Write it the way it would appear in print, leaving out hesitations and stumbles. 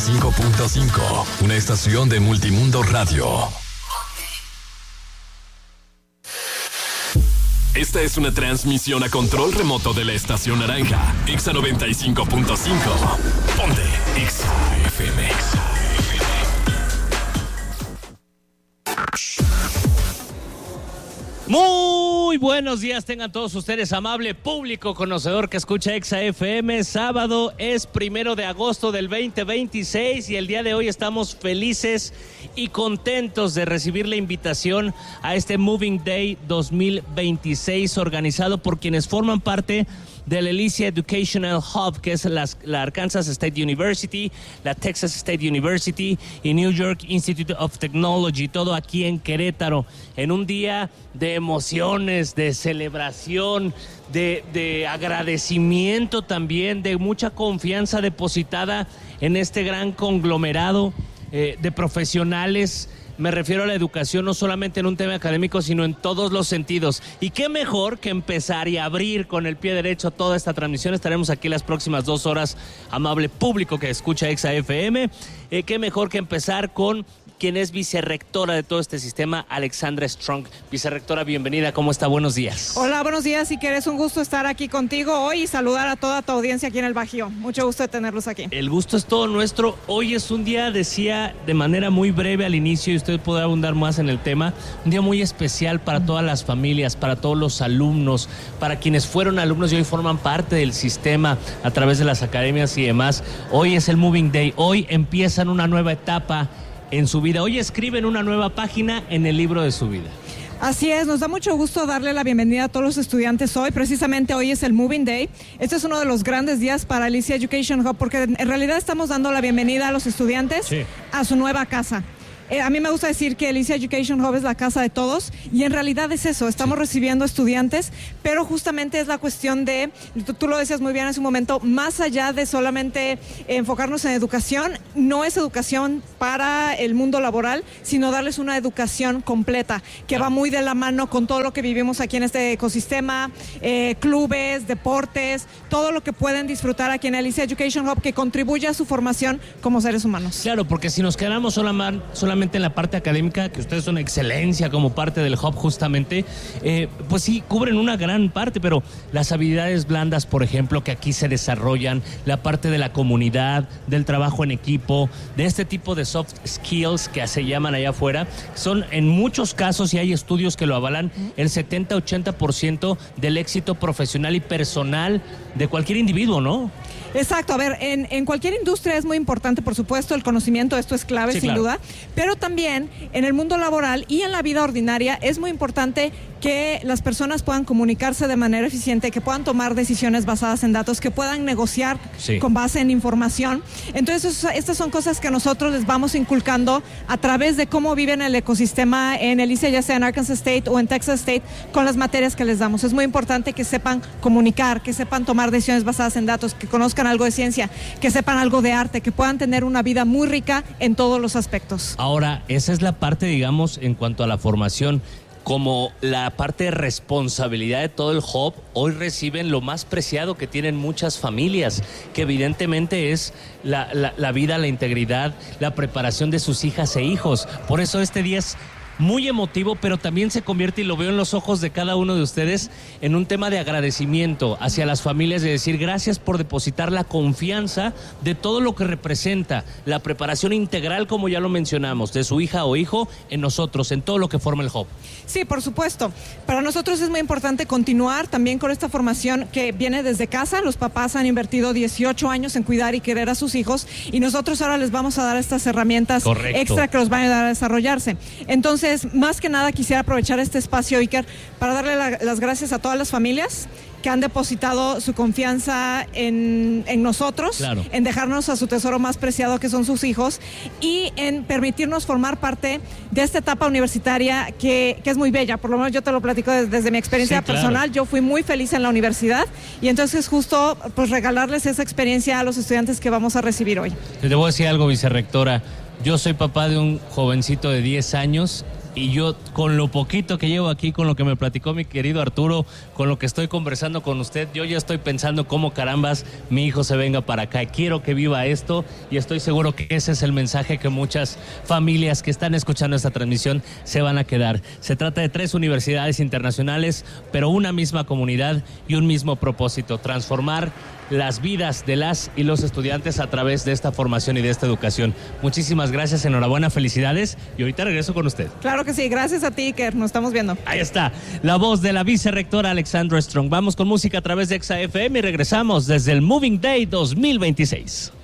95.5, una estación de Multimundo Radio. Esta es una transmisión a control remoto de la estación naranja, Exa 95.5. Ponte Exa FM. Muy buenos días tengan todos ustedes, amable público conocedor que escucha Exa FM. Sábado es 1 de agosto del 2026 y el día de hoy estamos felices y contentos de recibir la invitación a este Moving Day 2026 organizado por quienes forman parte del Alicia Educational Hub, que es la Arkansas State University, la Texas State University y New York Institute of Technology, todo aquí en Querétaro, en un día de emociones, de celebración, de agradecimiento también, de mucha confianza depositada en este gran conglomerado de profesionales. Me refiero a la educación no solamente en un tema académico, sino en todos los sentidos. Y qué mejor que empezar y abrir con el pie derecho toda esta transmisión. Estaremos aquí las próximas 2 horas, amable público que escucha Exa FM. Qué mejor que empezar con quien es vicerrectora de todo este sistema, Alexandra Strong. Vicerrectora, bienvenida, ¿cómo está? Buenos días. Hola, buenos días, y que es un gusto estar aquí contigo hoy y saludar a toda tu audiencia aquí en el Bajío. Mucho gusto de tenerlos aquí. El gusto es todo nuestro. Hoy es un día, decía de manera muy breve al inicio, y usted puede abundar más en el tema, un día muy especial para todas las familias, para todos los alumnos, para quienes fueron alumnos y hoy forman parte del sistema a través de las academias y demás. Hoy es el Moving Day, hoy empiezan una nueva etapa en su vida. Hoy escriben una nueva página en el libro de su vida. Así es, nos da mucho gusto darle la bienvenida a todos los estudiantes hoy. Precisamente hoy es el Moving Day. Este es uno de los grandes días para Alicia Education Hub porque en realidad estamos dando la bienvenida a los estudiantes a su nueva casa. A mí me gusta decir que Alicia Education Hub es la casa de todos y en realidad es eso, estamos recibiendo estudiantes, pero justamente es la cuestión de, tú lo decías muy bien hace un momento, más allá de solamente enfocarnos en educación, no es educación para el mundo laboral, sino darles una educación completa, que va muy de la mano con todo lo que vivimos aquí en este ecosistema, clubes, deportes, todo lo que pueden disfrutar aquí en Alicia Education Hub que contribuye a su formación como seres humanos. Claro, porque si nos quedamos solamente en la parte académica, que ustedes son excelencia como parte del hub justamente, pues sí, cubren una gran parte, pero las habilidades blandas, por ejemplo, que aquí se desarrollan, la parte de la comunidad, del trabajo en equipo, de este tipo de soft skills que se llaman allá afuera, son en muchos casos, y hay estudios que lo avalan, el 70-80% del éxito profesional y personal de cualquier individuo, ¿no? Exacto, a ver, en cualquier industria es muy importante, por supuesto, el conocimiento, esto es clave, sí, sin duda, pero también en el mundo laboral y en la vida ordinaria es muy importante que las personas puedan comunicarse de manera eficiente, que puedan tomar decisiones basadas en datos, que puedan negociar con base en información. Entonces, estas son cosas que nosotros les vamos inculcando a través de cómo viven el ecosistema en Alicia, ya sea en Arkansas State o en Texas State, con las materias que les damos. Es muy importante que sepan comunicar, que sepan tomar decisiones basadas en datos, que conozcan algo de ciencia, que sepan algo de arte, que puedan tener una vida muy rica en todos los aspectos. Ahora, esa es la parte, digamos, en cuanto a la formación. Como la parte de responsabilidad de todo el hub, hoy reciben lo más preciado que tienen muchas familias, que evidentemente es la vida, la integridad, la preparación de sus hijas e hijos. Por eso este día es muy emotivo, pero también se convierte, y lo veo en los ojos de cada uno de ustedes, en un tema de agradecimiento hacia las familias, de decir gracias por depositar la confianza de todo lo que representa la preparación integral, como ya lo mencionamos, de su hija o hijo en nosotros, en todo lo que forma el hub. Sí, por supuesto. Para nosotros es muy importante continuar también con esta formación que viene desde casa. Los papás han invertido 18 años en cuidar y querer a sus hijos y nosotros ahora les vamos a dar estas herramientas extra que los van a ayudar a desarrollarse. Entonces, más que nada quisiera aprovechar este espacio, Iker, para darle las gracias a todas las familias que han depositado su confianza en nosotros, en dejarnos a su tesoro más preciado que son sus hijos y en permitirnos formar parte de esta etapa universitaria que es muy bella. Por lo menos yo te lo platico desde mi experiencia personal. Yo fui muy feliz en la universidad y entonces justo pues regalarles esa experiencia a los estudiantes que vamos a recibir hoy. Te voy a decir algo, vicerrectora. Yo soy papá de un jovencito de 10 años y yo con lo poquito que llevo aquí, con lo que me platicó mi querido Arturo, con lo que estoy conversando con usted, yo ya estoy pensando cómo carambas mi hijo se venga para acá. Quiero que viva esto y estoy seguro que ese es el mensaje que muchas familias que están escuchando esta transmisión se van a quedar. Se trata de 3 universidades internacionales, pero una misma comunidad y un mismo propósito: transformar las vidas de las y los estudiantes a través de esta formación y de esta educación. Muchísimas gracias, enhorabuena, felicidades, y ahorita regreso con usted. Claro que sí, gracias a ti, Iker, nos estamos viendo. Ahí está, la voz de la vicerrectora Alexandra Strong. Vamos con música a través de EXA FM y regresamos desde el Moving Day 2026.